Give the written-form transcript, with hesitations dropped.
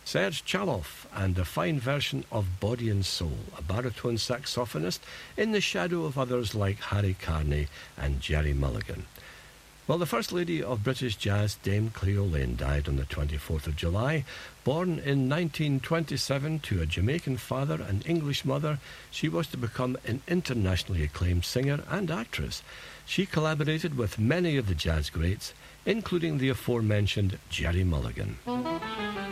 Serge Chaloff, and a fine version of Body and Soul, a baritone saxophonist in the shadow of others like Harry Carney and Gerry Mulligan. Well, the First Lady of British Jazz, Dame Cleo Lane, died on the 24th of July. Born in 1927 to a Jamaican father and English mother, she was to become an internationally acclaimed singer and actress. She collaborated with many of the jazz greats, including the aforementioned Gerry Mulligan.